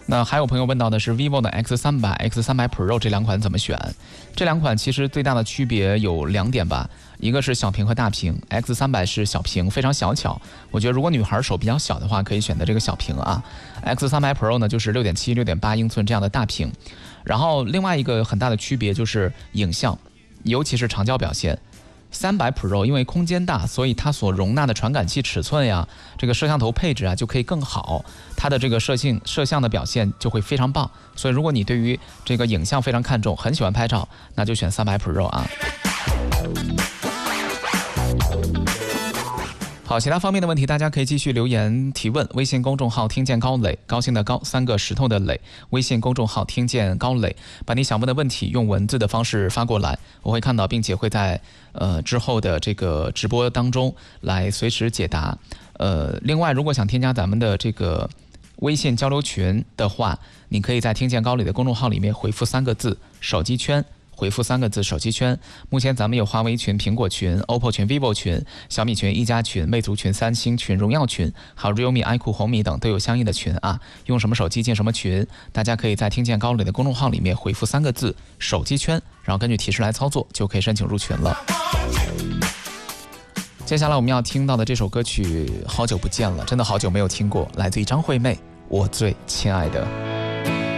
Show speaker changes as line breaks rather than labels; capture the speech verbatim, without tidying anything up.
那还有朋友问到的是 vivo 的 X 三百、X 三百 Pro 这两款怎么选？这两款其实最大的区别有两点吧，一个是小屏和大屏 ，X 三百是小屏，非常小巧。我觉得如果女孩手比较小的话，可以选择这个小屏啊。X 三百 Pro 呢，就是 六点七、六点八英寸这样的大屏。然后另外一个很大的区别就是影像，尤其是长焦表现。三百 Pro 因为空间大，所以它所容纳的传感器尺寸呀，这个摄像头配置啊就可以更好，它的这个摄性摄像的表现就会非常棒。所以如果你对于这个影像非常看重，很喜欢拍照，那就选三百 Pro 啊。好，其他方面的问题大家可以继续留言提问。微信公众号听见高磊，高兴的高，三个石头的磊。微信公众号听见高磊，把你想问的问题用文字的方式发过来，我会看到，并且会在呃之后的这个直播当中来随时解答。呃，另外，如果想添加咱们的这个微信交流群的话，你可以在听见高磊的公众号里面回复三个字“手机圈”。回复三个字手机圈，目前咱们有华为群、苹果群、O P P O 群、vivo 群、小米群、一加群、魅族群、三星群、荣耀群，还有 realme、iQOO、红米等都有相应的群啊。用什么手机进什么群，大家可以在听见高磊的公众号里面回复三个字手机圈，然后根据提示来操作，就可以申请入群了。接下来我们要听到的这首歌曲好久不见了，真的好久没有听过，来自于张惠妹，我最亲爱的。